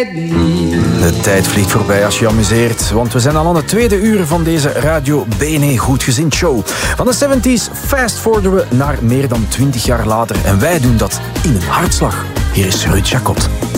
De tijd vliegt voorbij als je amuseert, want we zijn al aan het tweede uur van deze Radio BNE Goedgezind show. Van de 70s fast-forwarden we naar meer dan 20 jaar later en wij doen dat in een hartslag. Hier is Ruud Jacot.